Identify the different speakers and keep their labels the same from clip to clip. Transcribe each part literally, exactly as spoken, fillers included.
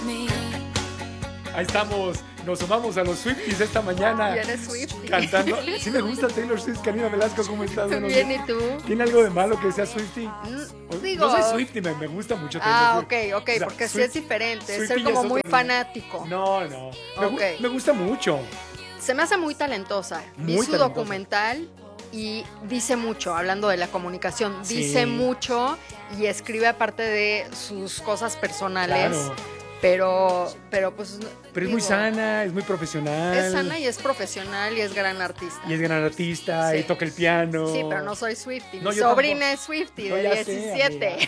Speaker 1: Ahí estamos, nos sumamos a los Swifties esta mañana.
Speaker 2: ¿Y eres Swiftie?
Speaker 1: Cantando. Sí me gusta Taylor Swift. Karina Velasco, ¿cómo estás?
Speaker 2: Muy bien, ¿y tú?
Speaker 1: ¿Tiene algo de malo que sea Swiftie?
Speaker 2: Mm, digo...
Speaker 1: No soy Swiftie, me, me gusta mucho Taylor
Speaker 2: Ah,
Speaker 1: Swift.
Speaker 2: ok, ok,
Speaker 1: O sea,
Speaker 2: porque sí
Speaker 1: Swift-
Speaker 2: es diferente,
Speaker 1: Swiftie
Speaker 2: es ser
Speaker 1: ya
Speaker 2: como
Speaker 1: es
Speaker 2: muy
Speaker 1: otro-
Speaker 2: fanático.
Speaker 1: No, no. Me, gu-
Speaker 2: Ok.
Speaker 1: me gusta mucho.
Speaker 2: Se me hace muy talentosa. Vi
Speaker 1: Muy
Speaker 2: su
Speaker 1: talentosa.
Speaker 2: documental y dice mucho, hablando de la comunicación,
Speaker 1: Sí.
Speaker 2: dice mucho y escribe aparte de sus cosas personales.
Speaker 1: Claro.
Speaker 2: Pero, pero pues...
Speaker 1: Pero es
Speaker 2: digo,
Speaker 1: muy sana, es muy profesional.
Speaker 2: Es sana y es profesional y es gran artista.
Speaker 1: Y es gran artista,
Speaker 2: Sí.
Speaker 1: y toca el piano.
Speaker 2: Sí, pero no soy Swiftie.
Speaker 1: No,
Speaker 2: Mi
Speaker 1: yo
Speaker 2: sobrina
Speaker 1: tampoco.
Speaker 2: es Swiftie
Speaker 1: No,
Speaker 2: de
Speaker 1: ya sé,
Speaker 2: diecisiete.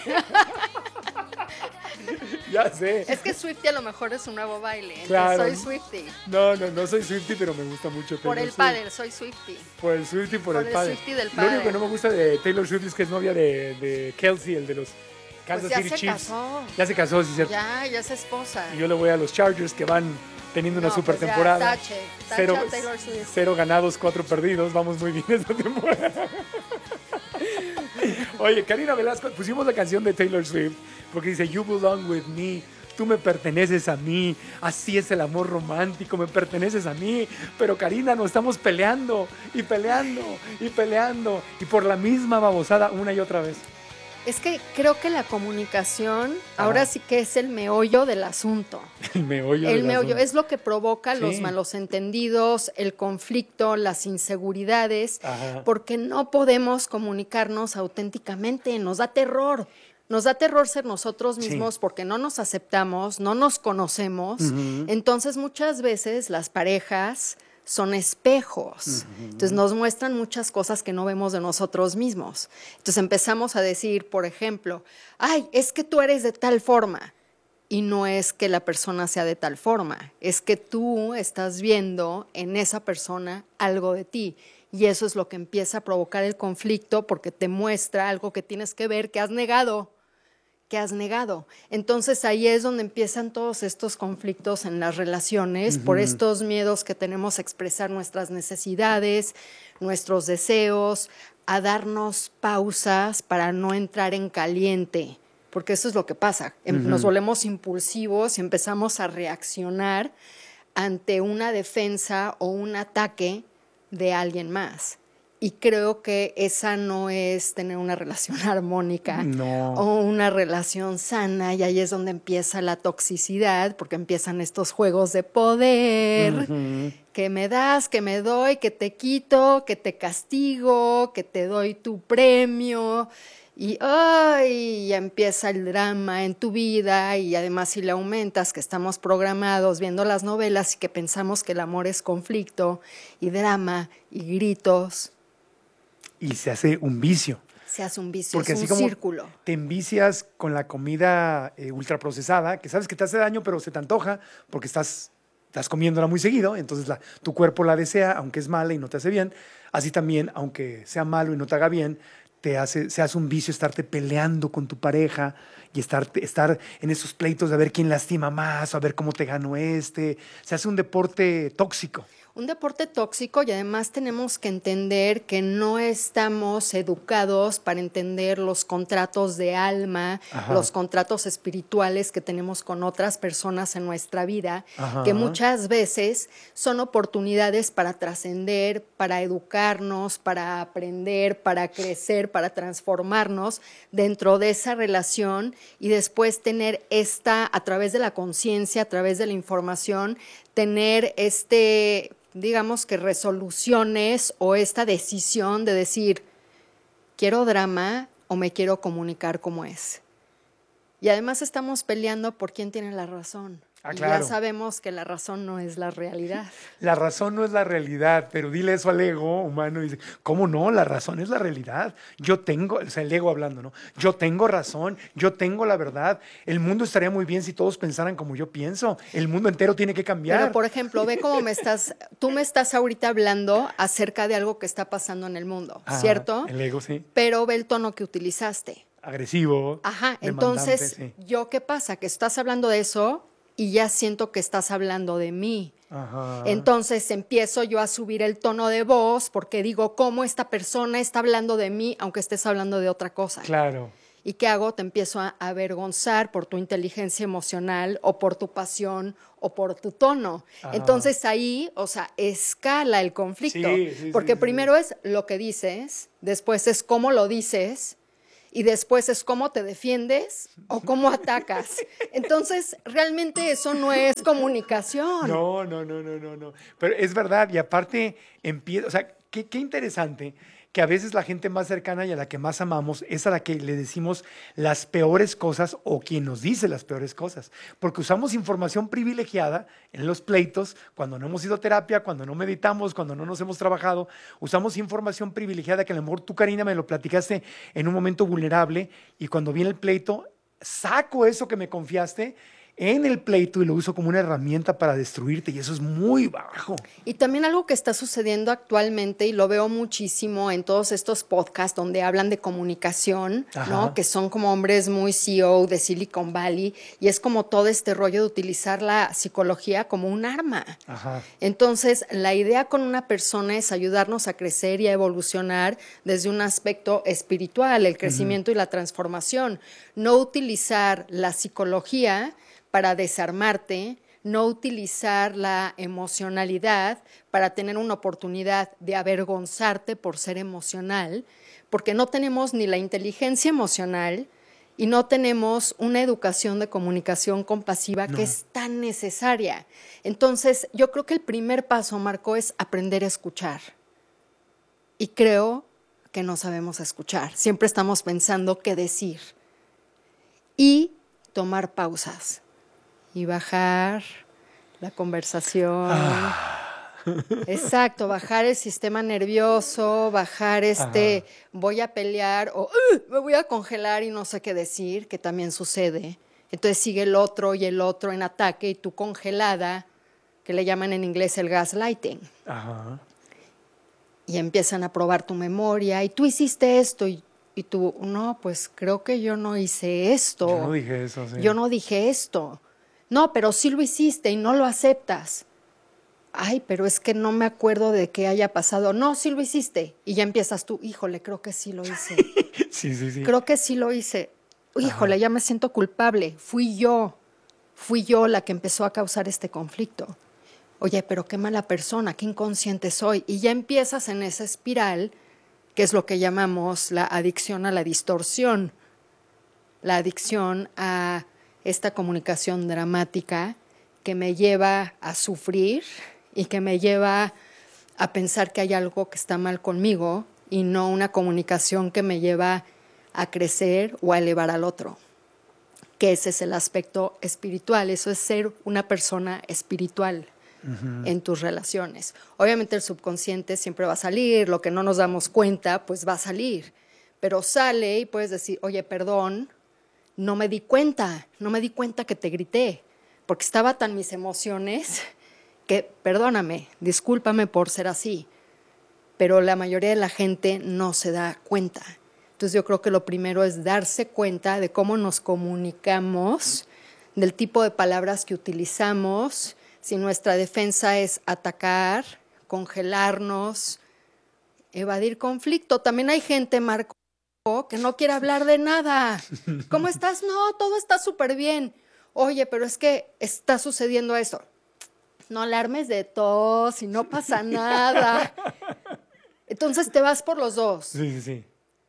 Speaker 1: Ya sé.
Speaker 2: Es que Swiftie a lo mejor es un nuevo baile. Entonces
Speaker 1: Claro.
Speaker 2: soy Swiftie.
Speaker 1: No, no, no soy Swiftie, pero me gusta mucho Taylor
Speaker 2: Por el
Speaker 1: Swift.
Speaker 2: pádel, soy Swiftie.
Speaker 1: Por el Swiftie, por,
Speaker 2: Por
Speaker 1: el
Speaker 2: el
Speaker 1: padre.
Speaker 2: Swiftie del
Speaker 1: Lo único
Speaker 2: padre.
Speaker 1: que no me gusta de Taylor Swift es que es novia de, de Kelsey, el de los Kansas
Speaker 2: Pues ya
Speaker 1: City
Speaker 2: se
Speaker 1: Chiefs.
Speaker 2: casó.
Speaker 1: Ya se casó, sí, es cierto.
Speaker 2: Ya, ya es esposa.
Speaker 1: Y yo le voy a los Chargers que van teniendo una
Speaker 2: No,
Speaker 1: super
Speaker 2: pues ya,
Speaker 1: temporada.
Speaker 2: tache, tache
Speaker 1: cero,
Speaker 2: a Taylor Swift.
Speaker 1: cero ganados, cuatro perdidos. Vamos muy bien esta temporada. Oye, Karina Velasco, pusimos la canción de Taylor Swift porque dice You belong with me. Tú me perteneces a mí, así es el amor romántico, me perteneces a mí. Pero Karina, nos estamos peleando y peleando y peleando y por la misma babosada una y otra vez.
Speaker 2: Es que creo que la comunicación
Speaker 1: Ajá.
Speaker 2: ahora sí que es el meollo del asunto.
Speaker 1: El meollo.
Speaker 2: El
Speaker 1: del
Speaker 2: meollo
Speaker 1: asunto.
Speaker 2: es lo que provoca
Speaker 1: Sí.
Speaker 2: los malos entendidos, el conflicto, las inseguridades,
Speaker 1: Ajá.
Speaker 2: porque no podemos comunicarnos auténticamente, nos da terror. Nos da terror ser nosotros mismos
Speaker 1: Sí.
Speaker 2: porque no nos aceptamos, no nos conocemos.
Speaker 1: Ujú.
Speaker 2: Entonces muchas veces las parejas son espejos. Entonces nos muestran muchas cosas que no vemos de nosotros mismos. Entonces empezamos a decir, por ejemplo, ay, es que tú eres de tal forma. Y no es que la persona sea de tal forma, es que tú estás viendo en esa persona algo de ti. Y eso es lo que empieza a provocar el conflicto porque te muestra algo que tienes que ver, que has negado, que has negado. Entonces ahí es donde empiezan todos estos conflictos en las relaciones, uh-huh. por estos miedos que tenemos a expresar nuestras necesidades, nuestros deseos, a darnos pausas para no entrar en caliente. Porque eso es lo que pasa, uh-huh. nos volvemos impulsivos y empezamos a reaccionar ante una defensa o un ataque de alguien más. Y creo que esa no es tener una relación armónica
Speaker 1: no.
Speaker 2: o una relación sana, y ahí es donde empieza la toxicidad, porque empiezan estos juegos de poder, uh-huh. que me das, que me doy, que te quito, que te castigo, que te doy tu premio. Y ¡ay! Ya empieza el drama en tu vida, y además si le aumentas que estamos programados viendo las novelas y que pensamos que el amor es conflicto y drama y gritos.
Speaker 1: Y se hace un vicio.
Speaker 2: Se hace un vicio,
Speaker 1: Porque
Speaker 2: es
Speaker 1: así
Speaker 2: un
Speaker 1: como
Speaker 2: círculo.
Speaker 1: Te envicias con la comida eh, ultraprocesada, que sabes que te hace daño, pero se te antoja porque estás, estás comiéndola muy seguido, entonces la, tu cuerpo la desea, aunque es mala y no te hace bien. Así también, aunque sea malo y no te haga bien, te hace, se hace un vicio estarte peleando con tu pareja y estar, estar en esos pleitos de a ver quién lastima más, o a ver cómo te ganó este. Se hace un deporte tóxico.
Speaker 2: Un deporte tóxico, y además tenemos que entender que no estamos educados para entender los contratos de alma, Ajá. los contratos espirituales que tenemos con otras personas en nuestra vida, Ajá. que muchas veces son oportunidades para trascender, para educarnos, para aprender, para crecer, para transformarnos dentro de esa relación, y después tener esta, a través de la conciencia, a través de la información, tener este... digamos que resoluciones o esta decisión de decir, ¿quiero drama o me quiero comunicar como es? Y además estamos peleando por quién tiene la razón.
Speaker 1: Ah,
Speaker 2: y
Speaker 1: claro.
Speaker 2: ya sabemos que la razón no es la realidad.
Speaker 1: La razón no es la realidad, pero dile eso al ego humano y dice, ¿cómo no? La razón es la realidad. Yo tengo, o sea, el ego hablando, ¿no? Yo tengo razón, yo tengo la verdad. El mundo estaría muy bien si todos pensaran como yo pienso. El mundo entero tiene que cambiar.
Speaker 2: Pero, por ejemplo, ve cómo me estás, tú me estás ahorita hablando acerca de algo que está pasando en el mundo,
Speaker 1: Ajá,
Speaker 2: ¿cierto?
Speaker 1: El ego, sí.
Speaker 2: Pero ve el tono que utilizaste.
Speaker 1: Agresivo.
Speaker 2: Ajá, entonces,
Speaker 1: sí.
Speaker 2: ¿yo qué pasa? Que estás hablando de eso y ya siento que estás hablando de mí.
Speaker 1: Ajá.
Speaker 2: Entonces empiezo yo a subir el tono de voz porque digo, ¿cómo esta persona está hablando de mí aunque estés hablando de otra cosa?
Speaker 1: Claro.
Speaker 2: ¿Y qué hago? Te empiezo a avergonzar por tu inteligencia emocional o por tu pasión o por tu tono.
Speaker 1: Ajá.
Speaker 2: Entonces ahí, o sea, escala el conflicto.
Speaker 1: Sí, sí,
Speaker 2: porque
Speaker 1: sí, sí,
Speaker 2: primero
Speaker 1: sí.
Speaker 2: es lo que dices, después es cómo lo dices y después es cómo te defiendes o cómo atacas. Entonces, realmente eso no es comunicación.
Speaker 1: No, no, no, no, no, no. Pero es verdad, y aparte empieza, o sea, qué, qué interesante que a veces la gente más cercana y a la que más amamos es a la que le decimos las peores cosas o quien nos dice las peores cosas. Porque usamos información privilegiada en los pleitos, cuando no hemos ido a terapia, cuando no meditamos, cuando no nos hemos trabajado, usamos información privilegiada que a lo mejor tú, Karina, me lo platicaste en un momento vulnerable y cuando viene el pleito, saco eso que me confiaste en el pleito y lo uso como una herramienta para destruirte y eso es muy bajo.
Speaker 2: Y también algo que está sucediendo actualmente, y lo veo muchísimo en todos estos podcasts donde hablan de comunicación,
Speaker 1: Ajá.
Speaker 2: ¿no? Que son como hombres muy C E O de Silicon Valley, y es como todo este rollo de utilizar la psicología como un arma.
Speaker 1: Ajá.
Speaker 2: Entonces, la idea con una persona es ayudarnos a crecer y a evolucionar desde un aspecto espiritual, el crecimiento uh-huh. y la transformación. No utilizar la psicología para desarmarte, no utilizar la emocionalidad para tener una oportunidad de avergonzarte por ser emocional, porque no tenemos ni la inteligencia emocional y no tenemos una educación de comunicación compasiva no. que es tan necesaria. Entonces, yo creo que el primer paso, Marco, es aprender a escuchar. Y creo que no sabemos escuchar. Siempre estamos pensando qué decir. Y tomar pausas. Y bajar la conversación. Ah. Exacto, bajar el sistema nervioso, bajar este, Ajá. voy a pelear o uh, me voy a congelar y no sé qué decir, que también sucede. Entonces sigue el otro y el otro en ataque y tú congelada, que le llaman en inglés el gaslighting.
Speaker 1: Ajá.
Speaker 2: Y empiezan a probar tu memoria y tú hiciste esto y, y tú, no, pues creo que yo no hice esto.
Speaker 1: Yo no dije eso, sí.
Speaker 2: Yo no dije esto. No, pero sí lo hiciste y no lo aceptas. Ay, pero es que no me acuerdo de qué haya pasado. No, sí lo hiciste. Y ya empiezas tú, híjole, creo que sí lo hice.
Speaker 1: sí, sí, sí.
Speaker 2: Creo que sí lo hice. Híjole, Ajá. ya me siento culpable. Fui yo. Fui yo la que empezó a causar este conflicto. Oye, pero qué mala persona, qué inconsciente soy. Y ya empiezas en esa espiral, que es lo que llamamos la adicción a la distorsión. La adicción a esta comunicación dramática que me lleva a sufrir y que me lleva a pensar que hay algo que está mal conmigo y no una comunicación que me lleva a crecer o a elevar al otro. Que ese es el aspecto espiritual, eso es ser una persona espiritual uh-huh. en tus relaciones. Obviamente el subconsciente siempre va a salir, lo que no nos damos cuenta, pues va a salir, pero sale y puedes decir, oye, perdón, no me di cuenta, no me di cuenta que te grité, porque estaba tan mis emociones que, perdóname, discúlpame por ser así, pero la mayoría de la gente no se da cuenta. Entonces yo creo que lo primero es darse cuenta de cómo nos comunicamos, del tipo de palabras que utilizamos, si nuestra defensa es atacar, congelarnos, evadir conflicto. También hay gente, Marco, que no quiere hablar de nada. ¿Cómo estás? No, todo está súper bien. Oye, pero es que está sucediendo eso. No alarmes de tos y no pasa nada. Entonces te vas por los dos.
Speaker 1: Sí, sí, sí.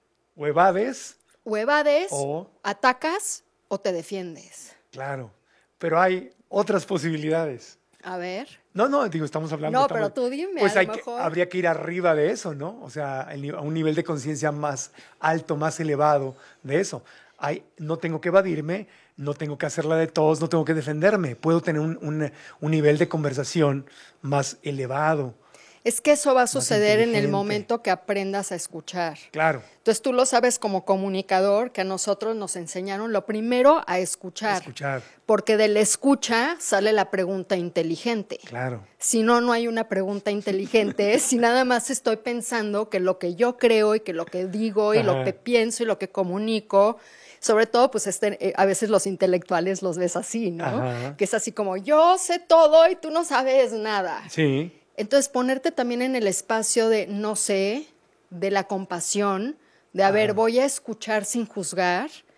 Speaker 1: O evades.
Speaker 2: O evades,
Speaker 1: o
Speaker 2: atacas o te defiendes.
Speaker 1: Claro, pero hay otras posibilidades.
Speaker 2: A ver.
Speaker 1: No, no, digo, estamos hablando...
Speaker 2: No,
Speaker 1: estamos,
Speaker 2: pero tú dime,
Speaker 1: Pues
Speaker 2: a
Speaker 1: hay
Speaker 2: lo
Speaker 1: que,
Speaker 2: mejor...
Speaker 1: habría que ir arriba de eso, ¿no? O sea, a un nivel de conciencia más alto, más elevado de eso. Hay, no tengo que evadirme, no tengo que hacerla de todos, no tengo que defenderme. Puedo tener un, un, un nivel de conversación más elevado.
Speaker 2: Es que eso va a suceder en el momento que aprendas a escuchar.
Speaker 1: Claro.
Speaker 2: Entonces tú lo sabes como comunicador, que a nosotros nos enseñaron lo primero a escuchar.
Speaker 1: Escuchar.
Speaker 2: Porque de la escucha sale la pregunta inteligente.
Speaker 1: Claro.
Speaker 2: Si no, no hay una pregunta inteligente. Si nada más estoy pensando que lo que yo creo y que lo que digo y Ajá. lo que pienso y lo que comunico, sobre todo, pues este, eh, a veces los intelectuales los ves así, ¿no? Ajá. Que es así como, yo sé todo y tú no sabes nada.
Speaker 1: Sí.
Speaker 2: Entonces, ponerte también en el espacio de no sé, de la compasión, de a ver, voy a escuchar sin juzgar,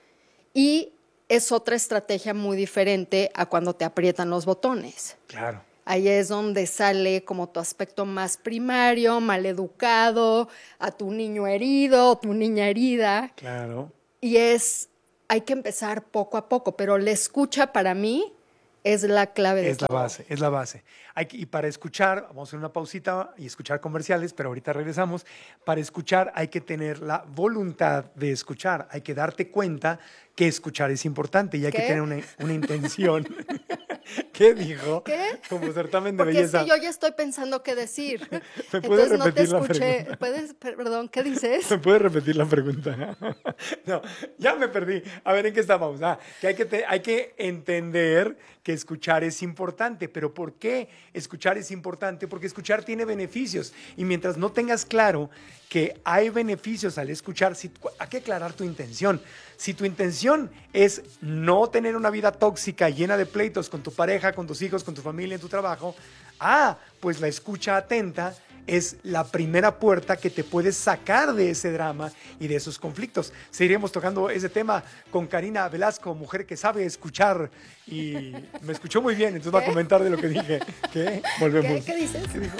Speaker 2: Y es otra estrategia muy diferente a cuando te aprietan los botones.
Speaker 1: Claro.
Speaker 2: Ahí es donde sale como tu aspecto más primario, maleducado, a tu niño herido o tu niña herida.
Speaker 1: Claro.
Speaker 2: Y es, hay que empezar poco a poco, pero la escucha para mí es la clave de
Speaker 1: Es la
Speaker 2: todo.
Speaker 1: base, es la base. Hay que, y para escuchar, vamos a hacer una pausita y escuchar comerciales, pero ahorita regresamos. Para escuchar hay que tener la voluntad de escuchar. Hay que darte cuenta que escuchar es importante y hay
Speaker 2: ¿Qué?
Speaker 1: que tener una, una intención. ¿Qué dijo?
Speaker 2: ¿Qué?
Speaker 1: Como certamen de
Speaker 2: Porque es
Speaker 1: belleza.
Speaker 2: que yo ya estoy pensando qué decir.
Speaker 1: ¿Me puedes
Speaker 2: Entonces no te
Speaker 1: repetir la
Speaker 2: escuché.
Speaker 1: pregunta?
Speaker 2: ¿Puedes, perdón, qué dices?
Speaker 1: ¿Me puedes repetir la pregunta? No, ya me perdí. A ver, ¿en qué estábamos? Ah, que hay que, te- hay que entender que escuchar es importante. ¿Pero por qué escuchar es importante? Porque escuchar tiene beneficios. Y mientras no tengas claro que hay beneficios al escuchar, si, hay que aclarar tu intención. Si tu intención es no tener una vida tóxica llena de pleitos con tu pareja, con tus hijos, con tu familia, en tu trabajo, ah, pues la escucha atenta es la primera puerta que te puede sacar de ese drama y de esos conflictos. Seguiremos tocando ese tema con Karina Velasco, mujer que sabe escuchar y me escuchó muy bien, entonces va a
Speaker 2: ¿Qué?
Speaker 1: comentar de lo que dije. ¿Qué? Volvemos.
Speaker 2: ¿Qué, qué dices?
Speaker 1: ¿Qué dijo?